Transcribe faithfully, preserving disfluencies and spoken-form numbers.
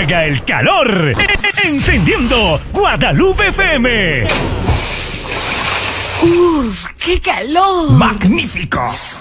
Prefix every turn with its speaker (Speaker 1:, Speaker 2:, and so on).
Speaker 1: Apaga el calor. Encendiendo Guadalupe F M.
Speaker 2: ¡Uf! ¡Qué calor!
Speaker 1: ¡Magnífico!